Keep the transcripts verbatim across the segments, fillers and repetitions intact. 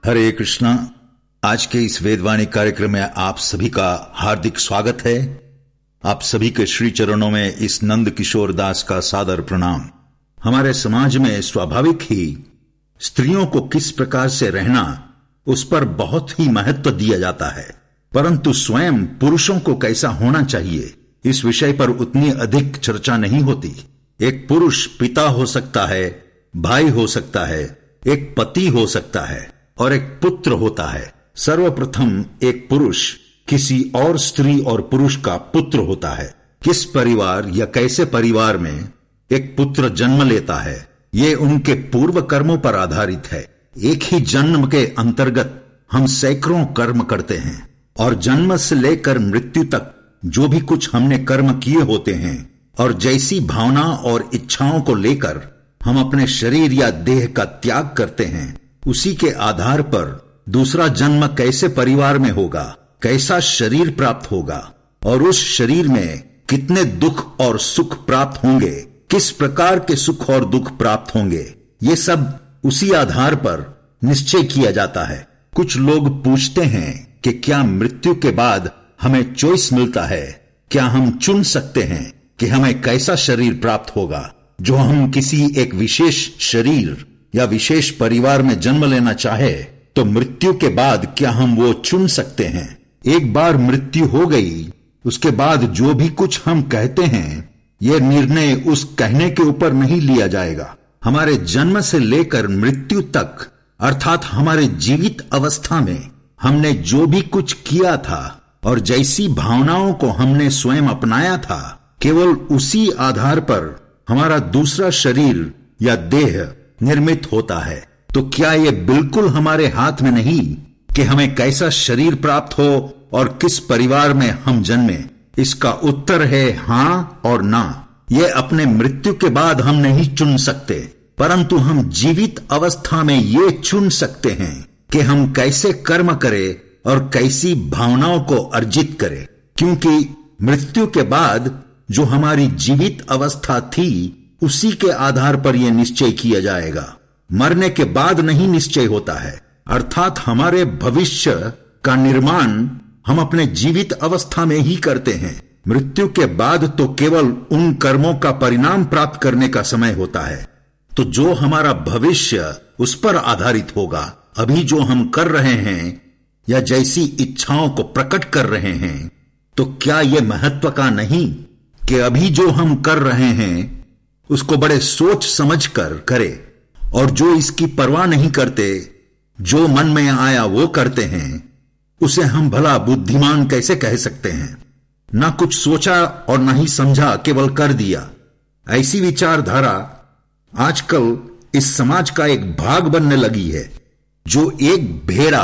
हरे कृष्णा। आज के इस वेदवाणी कार्यक्रम में आप सभी का हार्दिक स्वागत है। आप सभी के श्री चरणों में इस नंद किशोर दास का सादर प्रणाम। हमारे समाज में स्वाभाविक ही स्त्रियों को किस प्रकार से रहना, उस पर बहुत ही महत्व दिया जाता है, परंतु स्वयं पुरुषों को कैसा होना चाहिए, इस विषय पर उतनी अधिक चर्चा नहीं होती। एक पुरुष पिता हो सकता है, भाई हो सकता है, एक पति हो सकता है और एक पुत्र होता है। सर्वप्रथम एक पुरुष किसी और स्त्री और पुरुष का पुत्र होता है। किस परिवार या कैसे परिवार में एक पुत्र जन्म लेता है, ये उनके पूर्व कर्मों पर आधारित है। एक ही जन्म के अंतर्गत हम सैकड़ों कर्म करते हैं और जन्म से लेकर मृत्यु तक जो भी कुछ हमने कर्म किए होते हैं और जैसी भावना और इच्छाओं को लेकर हम अपने शरीर या देह का त्याग करते हैं, उसी के आधार पर दूसरा जन्म कैसे परिवार में होगा, कैसा शरीर प्राप्त होगा और उस शरीर में कितने दुख और सुख प्राप्त होंगे, किस प्रकार के सुख और दुख प्राप्त होंगे, ये सब उसी आधार पर निश्चय किया जाता है। कुछ लोग पूछते हैं कि क्या मृत्यु के बाद हमें चॉइस मिलता है, क्या हम चुन सकते हैं कि हमें कैसा शरीर प्राप्त होगा। जो हम किसी एक विशेष शरीर या विशेष परिवार में जन्म लेना चाहे तो मृत्यु के बाद क्या हम वो चुन सकते हैं। एक बार मृत्यु हो गई, उसके बाद जो भी कुछ हम कहते हैं, यह निर्णय उस कहने के ऊपर नहीं लिया जाएगा। हमारे जन्म से लेकर मृत्यु तक, अर्थात हमारे जीवित अवस्था में हमने जो भी कुछ किया था और जैसी भावनाओं को हमने स्वयं अपनाया था, केवल उसी आधार पर हमारा दूसरा शरीर या देह निर्मित होता है। तो क्या ये बिल्कुल हमारे हाथ में नहीं कि हमें कैसा शरीर प्राप्त हो और किस परिवार में हम जन्में? इसका उत्तर है हां और ना। ये अपने मृत्यु के बाद हम नहीं चुन सकते, परंतु हम जीवित अवस्था में ये चुन सकते हैं कि हम कैसे कर्म करें और कैसी भावनाओं को अर्जित करें। क्योंकि मृत्यु के बाद जो हमारी जीवित अवस्था थी, उसी के आधार पर यह निश्चय किया जाएगा। मरने के बाद नहीं निश्चय होता है, अर्थात हमारे भविष्य का निर्माण हम अपने जीवित अवस्था में ही करते हैं। मृत्यु के बाद तो केवल उन कर्मों का परिणाम प्राप्त करने का समय होता है। तो जो हमारा भविष्य उस पर आधारित होगा। अभी जो हम कर रहे हैं या जैसी इच्छाओं को प्रकट कर रहे हैं, तो क्या यह महत्व का नहीं कि अभी जो हम कर रहे हैं उसको बड़े सोच समझ कर करें, और जो इसकी परवाह नहीं करते, जो मन में आया वो करते हैं, उसे हम भला बुद्धिमान कैसे कह सकते हैं। ना कुछ सोचा और ना ही समझा, केवल कर दिया। ऐसी विचारधारा आजकल इस समाज का एक भाग बनने लगी है। जो एक भेड़ा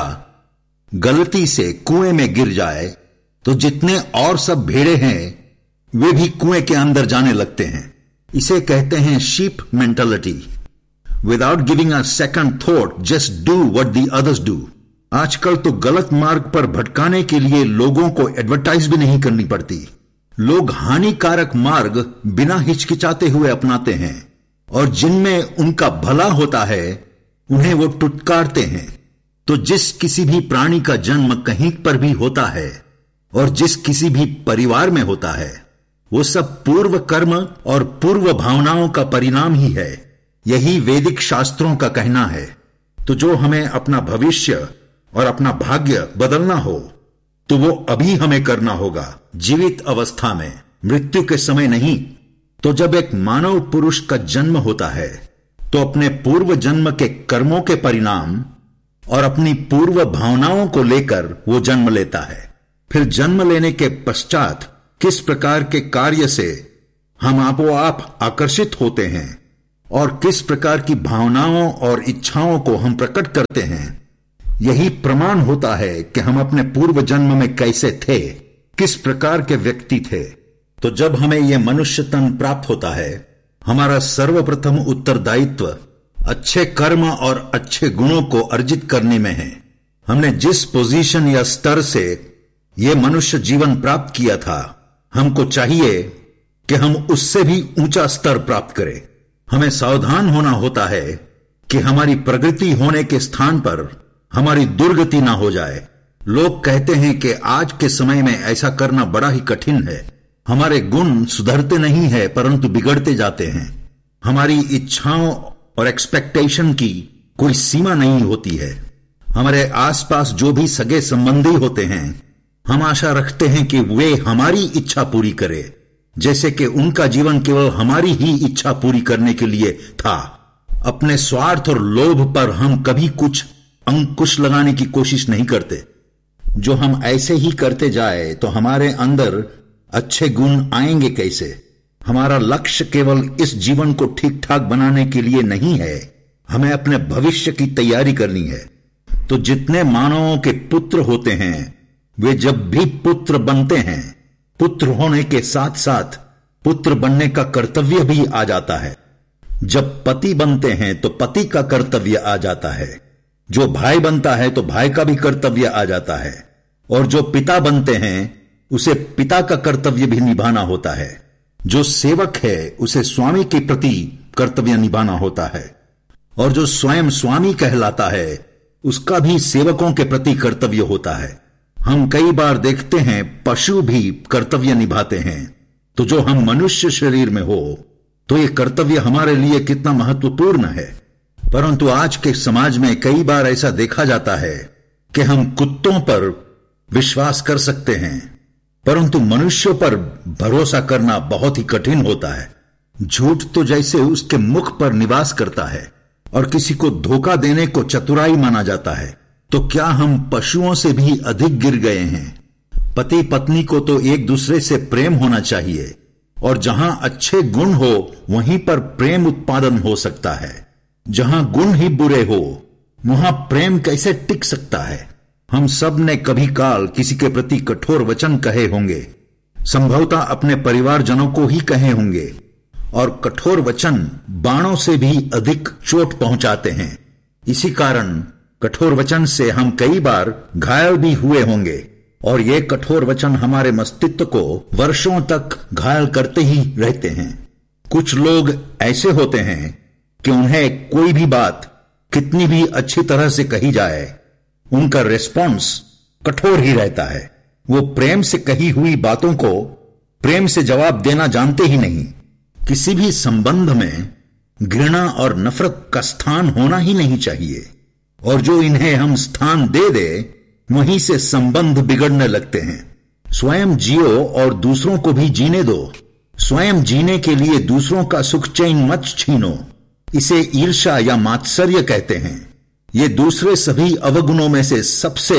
गलती से कुएं में गिर जाए तो जितने और सब भेड़े हैं वे भी कुएं के अंदर जाने लगते हैं। इसे कहते हैं sheep mentality. Without giving a second thought, just do what the others do. आजकल तो गलत मार्ग पर भटकाने के लिए लोगों को एडवर्टाइज भी नहीं करनी पड़ती। लोग हानिकारक मार्ग बिना हिचकिचाते हुए अपनाते हैं और जिनमें उनका भला होता है उन्हें वो टुटकारते हैं। तो जिस किसी भी प्राणी का जन्म कहीं पर भी होता है और जिस किसी भी परिवार में होता है, वो सब पूर्व कर्म और पूर्व भावनाओं का परिणाम ही है। यही वैदिक शास्त्रों का कहना है। तो जो हमें अपना भविष्य और अपना भाग्य बदलना हो तो वो अभी हमें करना होगा, जीवित अवस्था में, मृत्यु के समय नहीं। तो जब एक मानव पुरुष का जन्म होता है तो अपने पूर्व जन्म के कर्मों के परिणाम और अपनी पूर्व भावनाओं को लेकर वो जन्म लेता है। फिर जन्म लेने के पश्चात किस प्रकार के कार्य से हम आपो आप आकर्षित होते हैं और किस प्रकार की भावनाओं और इच्छाओं को हम प्रकट करते हैं, यही प्रमाण होता है कि हम अपने पूर्व जन्म में कैसे थे, किस प्रकार के व्यक्ति थे। तो जब हमें यह मनुष्य तन प्राप्त होता है, हमारा सर्वप्रथम उत्तरदायित्व अच्छे कर्म और अच्छे गुणों को अर्जित करने में है। हमने जिस पोजीशन या स्तर से यह मनुष्य जीवन प्राप्त किया था, हमको चाहिए कि हम उससे भी ऊंचा स्तर प्राप्त करें। हमें सावधान होना होता है कि हमारी प्रगति होने के स्थान पर हमारी दुर्गति ना हो जाए। लोग कहते हैं कि आज के समय में ऐसा करना बड़ा ही कठिन है। हमारे गुण सुधरते नहीं है परंतु बिगड़ते जाते हैं। हमारी इच्छाओं और एक्सपेक्टेशन की कोई सीमा नहीं होती है। हमारे आसपास जो भी सगे संबंधी होते हैं, हम आशा रखते हैं कि वे हमारी इच्छा पूरी करे, जैसे कि उनका जीवन केवल हमारी ही इच्छा पूरी करने के लिए था। अपने स्वार्थ और लोभ पर हम कभी कुछ अंकुश लगाने की कोशिश नहीं करते। जो हम ऐसे ही करते जाए तो हमारे अंदर अच्छे गुण आएंगे कैसे? हमारा लक्ष्य केवल इस जीवन को ठीक ठाक बनाने के लिए नहीं है, हमें अपने भविष्य की तैयारी करनी है। तो जितने मानवों के पुत्र होते हैं वे जब भी पुत्र बनते हैं, पुत्र होने के साथ साथ पुत्र बनने का कर्तव्य भी आ जाता है। जब पति बनते हैं तो पति का कर्तव्य आ जाता है। जो भाई बनता है तो भाई का भी कर्तव्य आ जाता है। और जो पिता बनते हैं उसे पिता का कर्तव्य भी निभाना होता है। जो सेवक है उसे स्वामी के प्रति कर्तव्य निभाना होता है। और जो स्वयं स्वामी कहलाता है उसका भी सेवकों के प्रति कर्तव्य होता है। हम कई बार देखते हैं पशु भी कर्तव्य निभाते हैं, तो जो हम मनुष्य शरीर में हो तो ये कर्तव्य हमारे लिए कितना महत्वपूर्ण है। परंतु आज के समाज में कई बार ऐसा देखा जाता है कि हम कुत्तों पर विश्वास कर सकते हैं परंतु मनुष्यों पर भरोसा करना बहुत ही कठिन होता है। झूठ तो जैसे उसके मुख पर निवास करता है और किसी को धोखा देने को चतुराई माना जाता है, तो क्या हम पशुओं से भी अधिक गिर गए हैं? पति पत्नी को तो एक दूसरे से प्रेम होना चाहिए और जहां अच्छे गुण हो वहीं पर प्रेम उत्पादन हो सकता है। जहां गुण ही बुरे हो वहां प्रेम कैसे टिक सकता है? हम सब ने कभी काल किसी के प्रति कठोर वचन कहे होंगे, संभवतः अपने परिवारजनों को ही कहे होंगे, और कठोर वचन बाणों से भी अधिक चोट पहुंचाते हैं। इसी कारण कठोर वचन से हम कई बार घायल भी हुए होंगे और ये कठोर वचन हमारे मस्तिष्क को वर्षों तक घायल करते ही रहते हैं। कुछ लोग ऐसे होते हैं कि उन्हें कोई भी बात कितनी भी अच्छी तरह से कही जाए, उनका रिस्पॉन्स कठोर ही रहता है। वो प्रेम से कही हुई बातों को प्रेम से जवाब देना जानते ही नहीं। किसी भी संबंध में घृणा और नफरत का स्थान होना ही नहीं चाहिए, और जो इन्हें हम स्थान दे दे वहीं से संबंध बिगड़ने लगते हैं। स्वयं जियो और दूसरों को भी जीने दो। स्वयं जीने के लिए दूसरों का सुख चैन मत छीनो। इसे ईर्ष्या या मात्सर्य कहते हैं। ये दूसरे सभी अवगुणों में से सबसे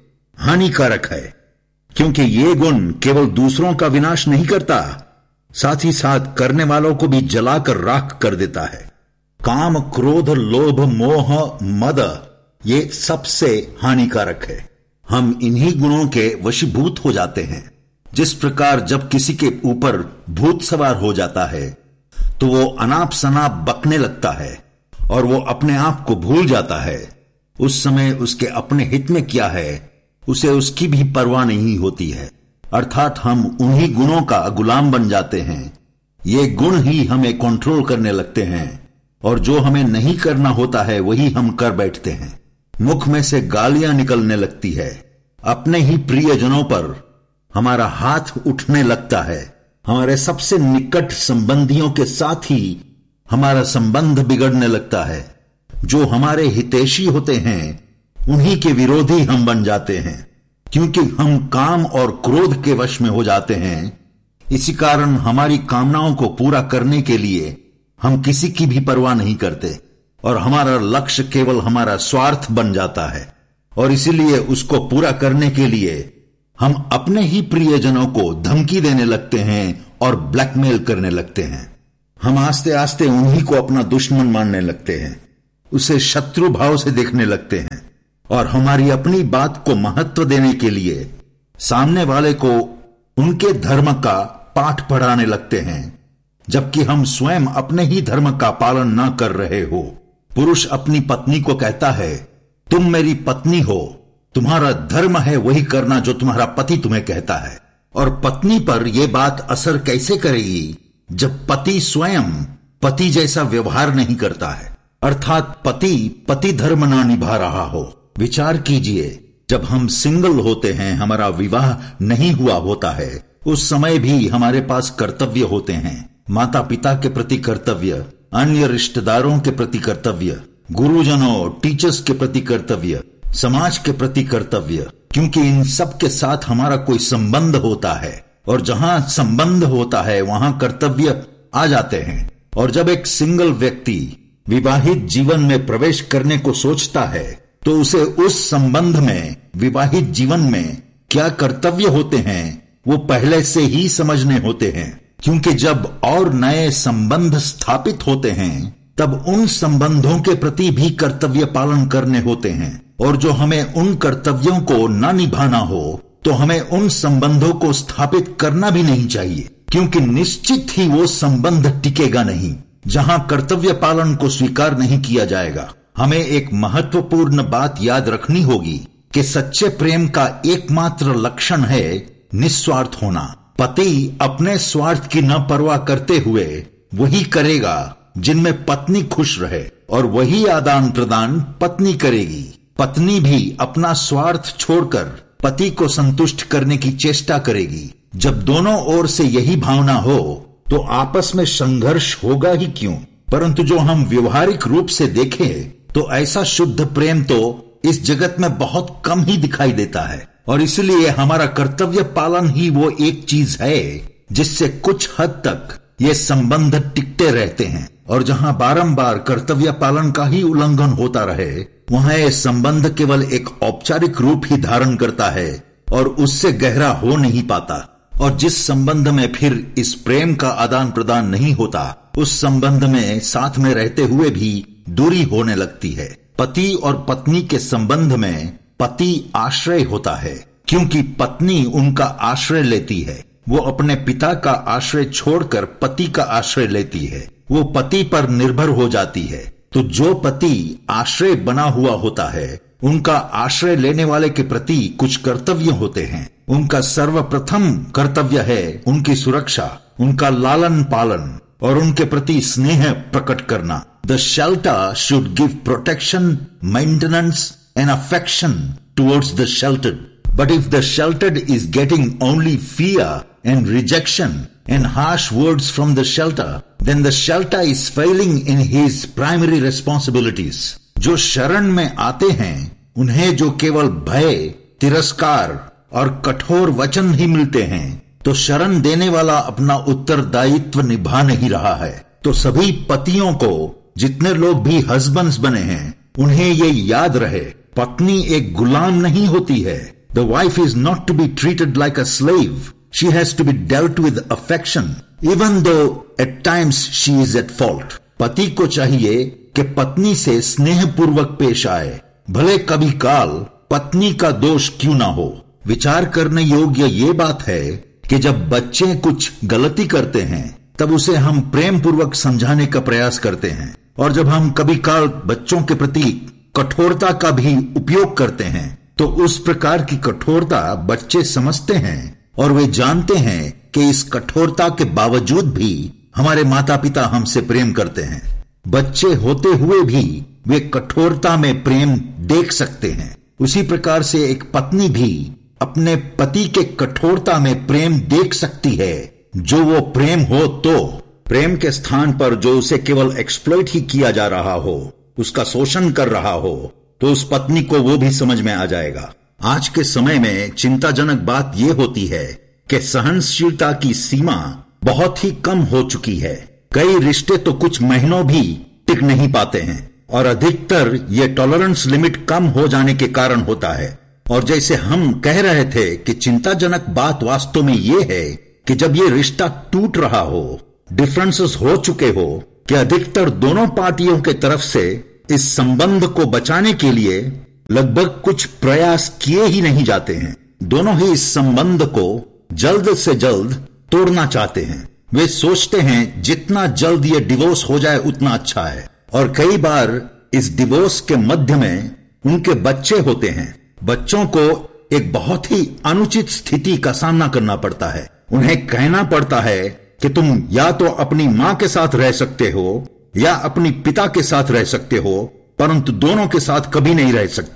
हानिकारक है, क्योंकि ये गुण केवल दूसरों का विनाश नहीं करता, साथ ही साथ करने वालों को भी जलाकर राख कर देता है। काम, क्रोध, लोभ, मोह, मद ये सबसे हानिकारक है। हम इन्हीं गुणों के वशीभूत हो जाते हैं। जिस प्रकार जब किसी के ऊपर भूत सवार हो जाता है तो वो अनाप शनाप बकने लगता है और वो अपने आप को भूल जाता है। उस समय उसके अपने हित में क्या है उसे उसकी भी परवाह नहीं होती है, अर्थात हम उन्हीं गुणों का गुलाम बन जाते हैं। ये गुण ही हमें कंट्रोल करने लगते हैं और जो हमें नहीं करना होता है वही हम कर बैठते हैं। मुख में से गालियां निकलने लगती है। अपने ही प्रियजनों पर हमारा हाथ उठने लगता है। हमारे सबसे निकट संबंधियों के साथ ही हमारा संबंध बिगड़ने लगता है। जो हमारे हितैषी होते हैं उन्हीं के विरोधी हम बन जाते हैं, क्योंकि हम काम और क्रोध के वश में हो जाते हैं। इसी कारण हमारी कामनाओं को पूरा करने के लिए हम किसी की भी परवाह नहीं करते और हमारा लक्ष्य केवल हमारा स्वार्थ बन जाता है, और इसीलिए उसको पूरा करने के लिए हम अपने ही प्रियजनों को धमकी देने लगते हैं और ब्लैकमेल करने लगते हैं। हम आस्ते आस्ते उन्हीं को अपना दुश्मन मानने लगते हैं, उसे शत्रु भाव से देखने लगते हैं और हमारी अपनी बात को महत्व देने के लिए सामने वाले को उनके धर्म का पाठ पढ़ाने लगते हैं, जबकि हम स्वयं अपने ही धर्म का पालन न कर रहे हो। पुरुष अपनी पत्नी को कहता है, तुम मेरी पत्नी हो, तुम्हारा धर्म है वही करना जो तुम्हारा पति तुम्हें कहता है। और पत्नी पर यह बात असर कैसे करेगी जब पति स्वयं पति जैसा व्यवहार नहीं करता है, अर्थात पति पति धर्म न निभा रहा हो। विचार कीजिए, जब हम सिंगल होते हैं, हमारा विवाह नहीं हुआ होता है, उस समय भी हमारे पास कर्तव्य होते हैं। माता पिता के प्रति कर्तव्य, अन्य रिश्तेदारों के प्रति कर्तव्य, गुरुजनों टीचर्स के प्रति कर्तव्य, समाज के प्रति कर्तव्य, क्योंकि इन सब के साथ हमारा कोई संबंध होता है और जहां संबंध होता है वहां कर्तव्य आ जाते हैं। और जब एक सिंगल व्यक्ति विवाहित जीवन में प्रवेश करने को सोचता है तो उसे उस संबंध में, विवाहित जीवन में क्या कर्तव्य होते हैं वो पहले से ही समझने होते हैं, क्योंकि जब और नए संबंध स्थापित होते हैं तब उन संबंधों के प्रति भी कर्तव्य पालन करने होते हैं। और जो हमें उन कर्तव्यों को न निभाना हो तो हमें उन संबंधों को स्थापित करना भी नहीं चाहिए, क्योंकि निश्चित ही वो संबंध टिकेगा नहीं जहां कर्तव्य पालन को स्वीकार नहीं किया जाएगा। हमें एक महत्वपूर्ण बात याद रखनी होगी कि सच्चे प्रेम का एकमात्र लक्षण है निस्वार्थ होना। पति अपने स्वार्थ की न परवाह करते हुए वही करेगा जिनमें पत्नी खुश रहे, और वही आदान प्रदान पत्नी करेगी। पत्नी भी अपना स्वार्थ छोड़कर पति को संतुष्ट करने की चेष्टा करेगी। जब दोनों ओर से यही भावना हो तो आपस में संघर्ष होगा ही क्यों। परंतु जो हम व्यवहारिक रूप से देखें तो ऐसा शुद्ध प्रेम तो इस जगत में बहुत कम ही दिखाई देता है, और इसलिए हमारा कर्तव्य पालन ही वो एक चीज है जिससे कुछ हद तक ये संबंध टिकते रहते हैं। और जहां बारंबार कर्तव्य पालन का ही उल्लंघन होता रहे वहां यह संबंध केवल एक औपचारिक रूप ही धारण करता है और उससे गहरा हो नहीं पाता। और जिस संबंध में फिर इस प्रेम का आदान प्रदान नहीं होता, उस संबंध में साथ में रहते हुए भी दूरी होने लगती है। पति और पत्नी के संबंध में पति आश्रय होता है, क्योंकि पत्नी उनका आश्रय लेती है। वो अपने पिता का आश्रय छोड़कर पति का आश्रय लेती है, वो पति पर निर्भर हो जाती है। तो जो पति आश्रय बना हुआ होता है उनका आश्रय लेने वाले के प्रति कुछ कर्तव्य होते हैं। उनका सर्वप्रथम कर्तव्य है उनकी सुरक्षा, उनका लालन पालन और उनके प्रति स्नेह प्रकट करना। The shelter should give protection, maintenance and affection towards the sheltered. But if the sheltered is getting only fear and rejection and harsh words from the shelter, then the shelter is failing in his primary responsibilities. जो शरण में आते हैं उन्हें जो केवल भय, तिरस्कार और कठोर वचन ही मिलते हैं, तो शरण देने वाला अपना उत्तरदायित्व निभा नहीं रहा है। तो सभी पतियों को, जितने लोग भी हस्बैंड्स बने हैं, उन्हें ये याद रहे, पत्नी एक गुलाम नहीं होती है। The wife is not to be treated like a slave. She has to be dealt with affection, even though at times she is at fault. पति को चाहिए कि पत्नी से स्नेहपूर्वक पेश आए, भले कभी काल पत्नी का दोष क्यों ना हो। विचार करने योग्य ये बात है कि जब बच्चे कुछ गलती करते हैं तब उसे हम प्रेम पूर्वक समझाने का प्रयास करते हैं, और जब हम कभी काल बच्चों के प्रति कठोरता का भी उपयोग करते हैं तो उस प्रकार की कठोरता बच्चे समझते हैं और वे जानते हैं कि इस कठोरता के बावजूद भी हमारे माता पिता हमसे प्रेम करते हैं। बच्चे होते हुए भी वे कठोरता में प्रेम देख सकते हैं। उसी प्रकार से एक पत्नी भी अपने पति के कठोरता में प्रेम देख सकती है, जो वो प्रेम हो। तो प्रेम के स्थान पर जो उसे केवल एक्सप्लॉइट ही किया जा रहा हो, उसका शोषण कर रहा हो, तो उस पत्नी को वो भी समझ में आ जाएगा। आज के समय में चिंताजनक बात ये होती है कि सहनशीलता की सीमा बहुत ही कम हो चुकी है। कई रिश्ते तो कुछ महीनों भी टिक नहीं पाते हैं, और अधिकतर ये टॉलरेंस लिमिट कम हो जाने के कारण होता है। और जैसे हम कह रहे थे कि चिंताजनक बात वास्तव में ये है कि जब ये रिश्ता टूट रहा हो, डिफरेंसेस हो चुके हो, कि अधिकतर दोनों पार्टियों के तरफ से इस संबंध को बचाने के लिए लगभग कुछ प्रयास किए ही नहीं जाते हैं। दोनों ही इस संबंध को जल्द से जल्द तोड़ना चाहते हैं। वे सोचते हैं जितना जल्द ये डिवोर्स हो जाए उतना अच्छा है, और कई बार इस डिवोर्स के मध्य में उनके बच्चे होते हैं। बच्चों को एक बहुत ही अनुचित स्थिति का सामना करना पड़ता है। उन्हें कहना पड़ता है कि तुम या तो अपनी मां के साथ रह सकते हो या अपनी पिता के साथ रह सकते हो, परंतु दोनों के साथ कभी नहीं रह सकते हो।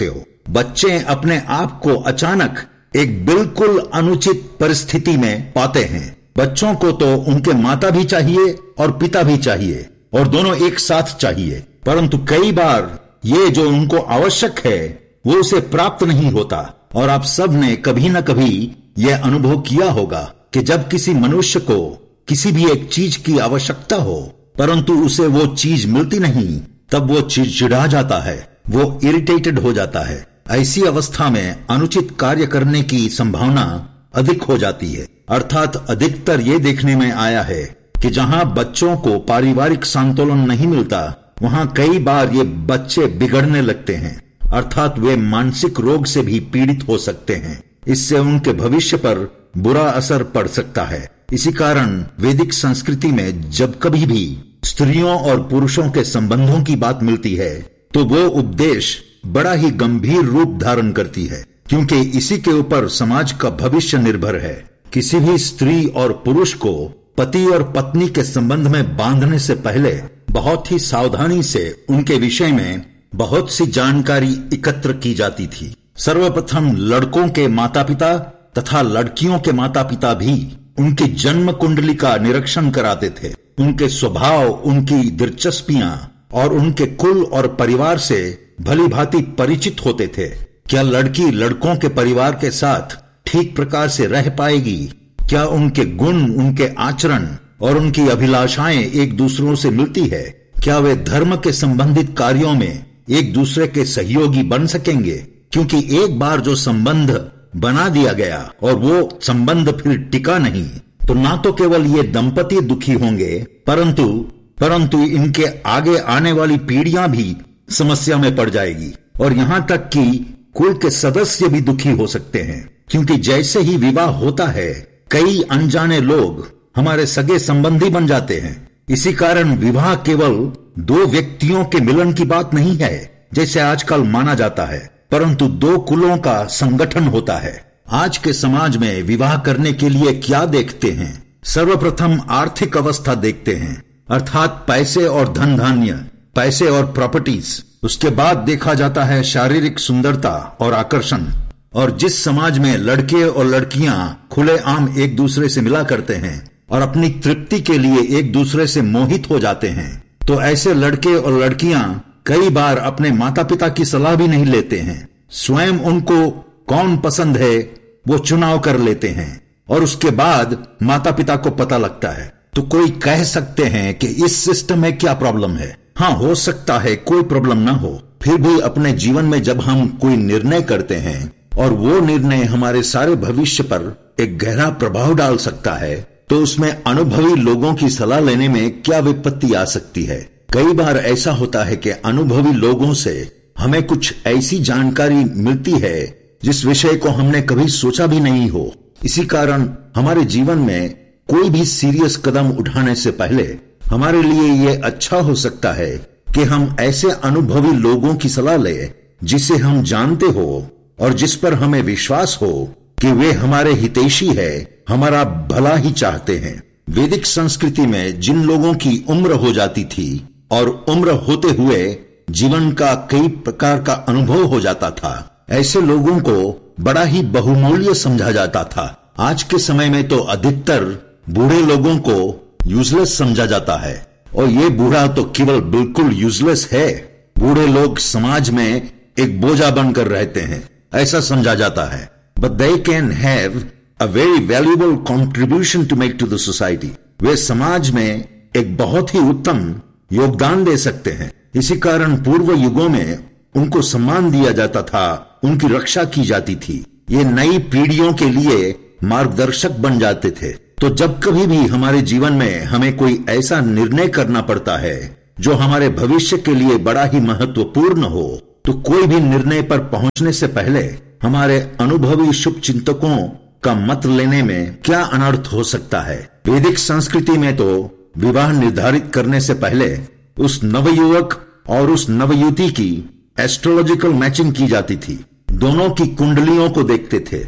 बच्चे अपने आप को अचानक एक बिल्कुल अनुचित परिस्थिति में पाते हैं। बच्चों को तो उनके माता भी चाहिए और पिता भी चाहिए और दोनों एक साथ चाहिए, परंतु कई बार ये जो उनको आवश्यक है वो उसे प्राप्त नहीं होता। और आप सब ने कभी न कभी यह अनुभव किया होगा कि जब किसी मनुष्य को किसी भी एक चीज की आवश्यकता हो परंतु उसे वो चीज मिलती नहीं, तब वो चिड़चिड़ा जाता है, वो इरिटेटेड हो जाता है। ऐसी अवस्था में अनुचित कार्य करने की संभावना अधिक हो जाती है। अर्थात अधिकतर ये देखने में आया है कि जहां बच्चों को पारिवारिक संतुलन नहीं मिलता वहां कई बार ये बच्चे बिगड़ने लगते हैं, अर्थात वे मानसिक रोग से भी पीड़ित हो सकते हैं। इससे उनके भविष्य पर बुरा असर पड़ सकता है। इसी कारण वैदिक संस्कृति में जब कभी भी स्त्रियों और पुरुषों के संबंधों की बात मिलती है तो वो उपदेश बड़ा ही गंभीर रूप धारण करती है, क्योंकि इसी के ऊपर समाज का भविष्य निर्भर है। किसी भी स्त्री और पुरुष को पति और पत्नी के संबंध में बांधने से पहले बहुत ही सावधानी से उनके विषय में बहुत सी जानकारी एकत्र की जाती थी। सर्वप्रथम लड़कों के माता पिता तथा लड़कियों के माता पिता भी उनकी जन्म कुंडली का निरीक्षण कराते थे। उनके स्वभाव, उनकी दिलचस्पियां और उनके कुल और परिवार से भली भांति परिचित होते थे। क्या लड़की लड़कों के परिवार के साथ ठीक प्रकार से रह पाएगी? क्या उनके गुण, उनके आचरण और उनकी अभिलाषाएं एक दूसरों से मिलती है? क्या वे धर्म के संबंधित कार्यों में एक दूसरे के सहयोगी बन सकेंगे? क्योंकि एक बार जो संबंध बना दिया गया और वो संबंध फिर टिका नहीं, तो ना तो केवल ये दंपति दुखी होंगे परंतु परंतु इनके आगे आने वाली पीढ़ियां भी समस्या में पड़ जाएगी। और यहाँ तक कि कुल के सदस्य भी दुखी हो सकते हैं, क्योंकि जैसे ही विवाह होता है कई अनजाने लोग हमारे सगे संबंधी बन जाते हैं। इसी कारण विवाह केवल दो व्यक्तियों के मिलन की बात नहीं है जैसे आजकल माना जाता है, परंतु दो कुलों का संगठन होता है। आज के समाज में विवाह करने के लिए क्या देखते हैं? सर्वप्रथम आर्थिक अवस्था देखते हैं, अर्थात पैसे और धन धान्य, पैसे और प्रॉपर्टीज। उसके बाद देखा जाता है शारीरिक सुंदरता और आकर्षण। और जिस समाज में लड़के और लड़कियां खुलेआम एक दूसरे से मिला करते हैं और अपनी तृप्ति के लिए एक दूसरे से मोहित हो जाते हैं, तो ऐसे लड़के और लड़कियां कई बार अपने माता पिता की सलाह भी नहीं लेते हैं। स्वयं उनको कौन पसंद है वो चुनाव कर लेते हैं और उसके बाद माता पिता को पता लगता है। तो कोई कह सकते हैं कि इस सिस्टम में क्या प्रॉब्लम है? हाँ, हो सकता है कोई प्रॉब्लम ना हो, फिर भी अपने जीवन में जब हम कोई निर्णय करते हैं और वो निर्णय हमारे सारे भविष्य पर एक गहरा प्रभाव डाल सकता है, तो उसमें अनुभवी लोगों की सलाह लेने में क्या विपत्ति आ सकती है? कई बार ऐसा होता है कि अनुभवी लोगों से हमें कुछ ऐसी जानकारी मिलती है जिस विषय को हमने कभी सोचा भी नहीं हो। इसी कारण हमारे जीवन में कोई भी सीरियस कदम उठाने से पहले हमारे लिए ये अच्छा हो सकता है कि हम ऐसे अनुभवी लोगों की सलाह लें जिसे हम जानते हो और जिस पर हमें विश्वास हो कि वे हमारे हितैषी है, हमारा भला ही चाहते हैं। वैदिक संस्कृति में जिन लोगों की उम्र हो जाती थी और उम्र होते हुए जीवन का कई प्रकार का अनुभव हो जाता था, ऐसे लोगों को बड़ा ही बहुमूल्य समझा जाता था। आज के समय में तो अधिकतर बूढ़े लोगों को यूजलेस समझा जाता है, और ये बूढ़ा तो केवल बिल्कुल यूजलेस है। बूढ़े लोग समाज में एक बोझा बनकर रहते हैं, ऐसा समझा जाता है। But they can have a very valuable contribution to make to the society. वे समाज में एक बहुत ही उत्तम योगदान दे सकते हैं। इसी कारण पूर्व युगों में उनको सम्मान दिया जाता था, उनकी रक्षा की जाती थी। ये नई पीढ़ियों के लिए मार्गदर्शक बन जाते थे। तो जब कभी भी हमारे जीवन में हमें कोई ऐसा निर्णय करना पड़ता है जो हमारे भविष्य के लिए बड़ा ही महत्वपूर्ण हो, तो कोई भी निर्णय पर पहुंचने से पहले हमारे अनुभवी शुभ चिंतकों का मत लेने में क्या अनर्थ हो सकता है। वैदिक संस्कृति में तो विवाह निर्धारित करने से पहले उस नवयुवक और उस नवयुवती की एस्ट्रोलॉजिकल मैचिंग की जाती थी। दोनों की कुंडलियों को देखते थे